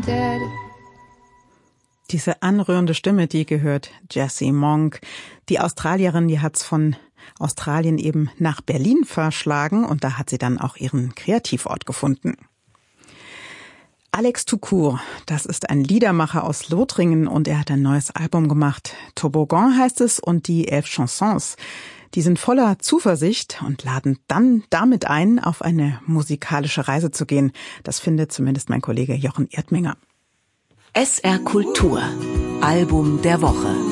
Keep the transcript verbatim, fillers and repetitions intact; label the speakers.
Speaker 1: dead.
Speaker 2: Diese anrührende Stimme, die gehört Jessie Monk. Die Australierin, die hat's von Australien eben nach Berlin verschlagen und da hat sie dann auch ihren Kreativort gefunden. Alex Toucourt, das ist ein Liedermacher aus Lothringen und er hat ein neues Album gemacht. Toboggan heißt es und die elf Chansons. Die sind voller Zuversicht und laden dann damit ein, auf eine musikalische Reise zu gehen. Das findet zumindest mein Kollege Jochen Erdminger.
Speaker 3: S R Kultur, Album der Woche.